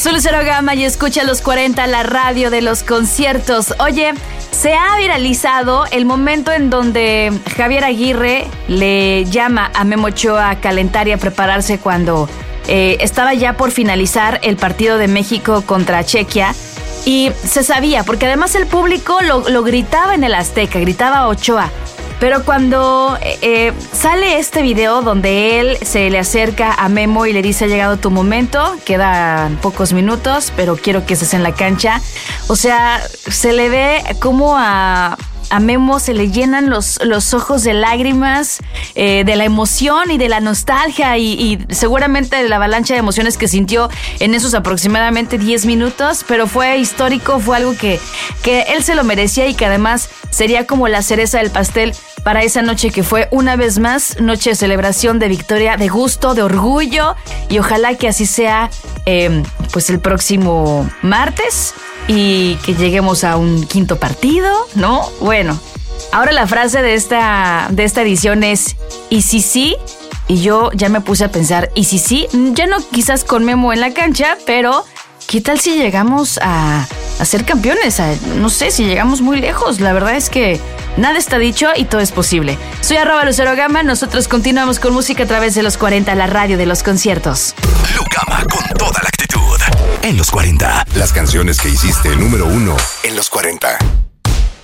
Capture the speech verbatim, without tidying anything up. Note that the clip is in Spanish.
Soy Lucero Gama y escucha los cuarenta, la radio de los conciertos. Oye, se ha viralizado el momento en donde Javier Aguirre le llama a Memo Ochoa a calentar y a prepararse cuando eh, estaba ya por finalizar el partido de México contra Chequia. Y se sabía, porque además el público lo, lo gritaba en el Azteca, gritaba Ochoa. Pero cuando eh, sale este video donde él se le acerca a Memo y le dice: ha llegado tu momento, quedan pocos minutos, pero quiero que estés en la cancha. O sea, se le ve como a... A Memo se le llenan los, los ojos de lágrimas, eh, de la emoción y de la nostalgia y, y seguramente de la avalancha de emociones que sintió en esos aproximadamente diez minutos, pero fue histórico, fue algo que, que él se lo merecía y que además sería como la cereza del pastel para esa noche que fue una vez más noche de celebración, de victoria, de gusto, de orgullo, y ojalá que así sea eh, pues el próximo martes y que lleguemos a un quinto partido, ¿no? Bueno, ahora la frase de esta, de esta edición es ¿y si sí? Y yo ya me puse a pensar, ¿y si sí? Ya no quizás con Memo en la cancha, pero ¿qué tal si llegamos a, a ser campeones? A, no sé, si llegamos muy lejos. La verdad es que nada está dicho y todo es posible. Soy arroba Lucero Gama. Nosotros continuamos con música a través de los cuarenta, la radio de los conciertos. Lu Gama con toda la actitud. En los cuarenta. Las canciones que hiciste número uno en los cuarenta.